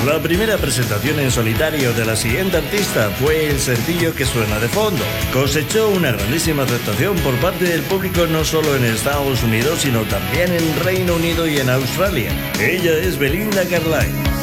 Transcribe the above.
La primera presentación en solitario de la siguiente artista fue el sencillo que suena de fondo. Cosechó una grandísima aceptación por parte del público no solo en Estados Unidos, sino también en Reino Unido y en Australia. Ella es Belinda Carlisle.